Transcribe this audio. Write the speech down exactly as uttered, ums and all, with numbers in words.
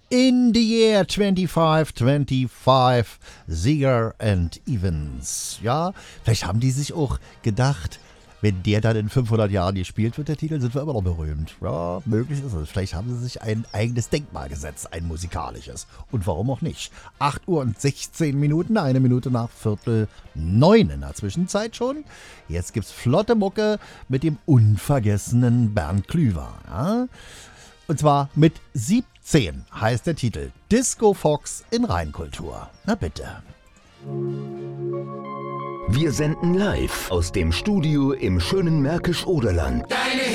In the Year fünfundzwanzig fünfundzwanzig, Seeger and Evans. Ja, vielleicht haben die sich auch gedacht, wenn der dann in fünfhundert Jahren gespielt wird, der Titel, sind wir immer noch berühmt. Ja, möglich ist es. Vielleicht haben sie sich ein eigenes Denkmal gesetzt, ein musikalisches. Und warum auch nicht? acht Uhr und sechzehn Minuten, eine Minute nach Viertel neun in der Zwischenzeit schon. Jetzt gibt's flotte Mucke mit dem unvergessenen Bernd Klüver. Ja? Und zwar mit siebzehn heißt der Titel. Disco Fox in Rheinkultur. Na bitte. Wir senden live aus dem Studio im schönen Märkisch-Oderland. Deine